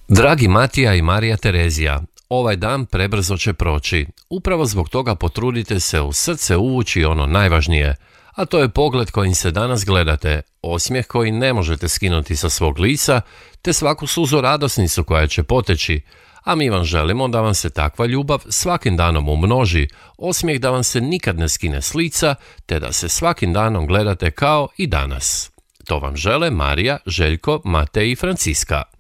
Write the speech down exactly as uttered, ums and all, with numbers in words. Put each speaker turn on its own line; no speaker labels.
Dragi Matija i Marija Terezija, ovaj dan prebrzo će proći. Upravo zbog toga potrudite se u srce uvući ono najvažnije, a to je pogled kojim se danas gledate, osmijeh koji ne možete skinuti sa svog lica, te svaku suzu radosnicu koja će poteći, a mi vam želimo da vam se takva ljubav svakim danom umnoži, osmijeh da vam se nikad ne skine s lica, te da se svakim danom gledate kao i danas. To vam žele Marija, Željko, Matej i Franciska.